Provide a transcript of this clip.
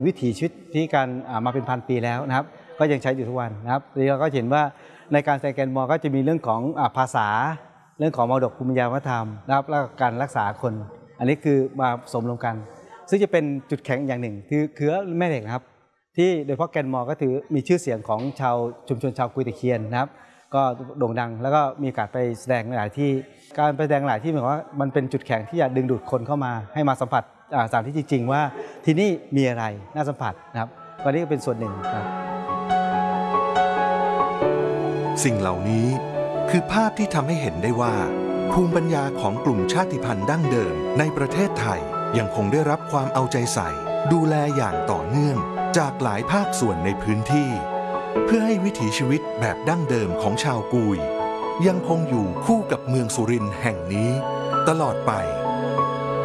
วิถีชีวิตที่การมาเป็นพันปีแล้วนะครับก็ยังใช้อยู่ทุกวันนะครับเราก็เห็นว่าในการแสดงแกนมอก็จะมีเรื่องของภาษาเรื่องของมรดกภูมิปัญญาวัฒนธรรมนะครับแล้วการรักษาคนอันนี้คือมาสมรวมกันซึ่งจะเป็นจุดแข็งอย่างหนึ่งคือแม่เหล็กครับที่โดยเฉพาะแกนมอก็ถือมีชื่อเสียงของชาวชุมชนชาวกุยตะเคียนนะครับก็โด่งดังแล้วก็มีโอกาสไปแสดงหลายที่การไปแสดงหลายที่หมายความว่ามันเป็นจุดแข็งที่จะดึงดูดคนเข้ามาให้มาสัมผัสสถานที่จริงๆว่าที่นี่มีอะไรน่าสัมผัสนะครับวันนี้ก็เป็นส่วนหนึ่งครับสิ่งเหล่านี้คือภาพที่ทำให้เห็นได้ว่าภูมิปัญญาของกลุ่มชาติพันธุ์ดั้งเดิมในประเทศไทยยังคงได้รับความเอาใจใส่ดูแลอย่างต่อเนื่องจากหลายภาคส่วนในพื้นที่เพื่อให้วิถีชีวิตแบบดั้งเดิมของชาวกุยยังคงอยู่คู่กับเมืองสุรินทร์แห่งนี้ตลอดไป